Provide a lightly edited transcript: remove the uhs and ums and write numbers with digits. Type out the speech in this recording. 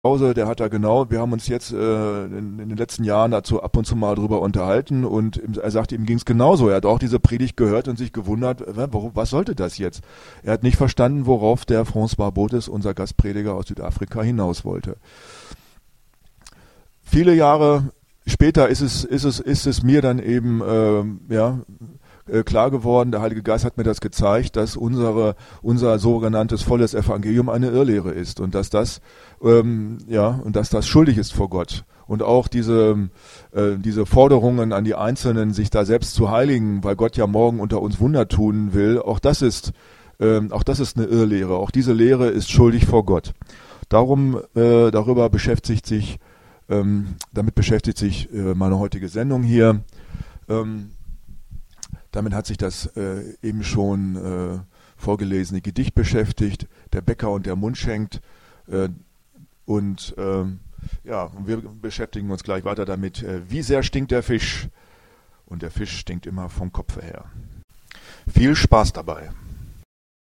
Hause, der hat da genau, wir haben uns jetzt in den letzten Jahren dazu ab und zu mal drüber unterhalten und er sagte, ihm ging es genauso. Er hat auch diese Predigt gehört und sich gewundert, was sollte das jetzt? Er hat nicht verstanden, worauf der François Bothes, unser Gastprediger aus Südafrika, hinaus wollte. Viele Jahre später ist es mir dann eben klar geworden, der Heilige Geist hat mir das gezeigt, dass unser sogenanntes volles Evangelium eine Irrlehre ist und dass das schuldig ist vor Gott. Und auch diese Forderungen an die Einzelnen, sich da selbst zu heiligen, weil Gott ja morgen unter uns Wunder tun will, auch das ist eine Irrlehre. Auch diese Lehre ist schuldig vor Gott. Damit beschäftigt sich meine heutige Sendung hier. Damit hat sich das eben schon vorgelesene Gedicht beschäftigt, der Bäcker und der Mundschenk. Und wir beschäftigen uns gleich weiter damit, wie sehr stinkt der Fisch? Und der Fisch stinkt immer vom Kopfe her. Viel Spaß dabei.